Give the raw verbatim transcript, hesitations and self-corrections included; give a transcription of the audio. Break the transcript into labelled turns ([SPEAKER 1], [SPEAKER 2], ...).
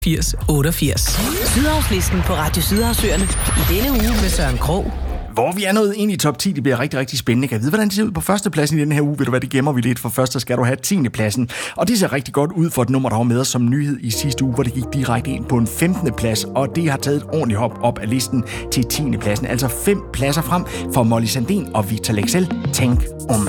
[SPEAKER 1] firs otteogfirs.
[SPEAKER 2] Sydhavslisten på Radio Sydhavsøerne i denne uge med Søren Krog.
[SPEAKER 3] Hvor vi er nået ind i top ti, det bliver rigtig, rigtig spændende. Kan jeg vide, hvordan det ser ud på førstepladsen i den her uge? Ved du hvad, det gemmer vi lidt, for først så skal du have tiende pladsen. Og det ser rigtig godt ud for et nummer, der var med os som nyhed i sidste uge, hvor det gik direkte ind på en femtende plads. Og det har taget et ordentligt hop op af listen til tiende pladsen. Altså fem pladser frem for Molly Sandén og Victor Leksell. Tænk om.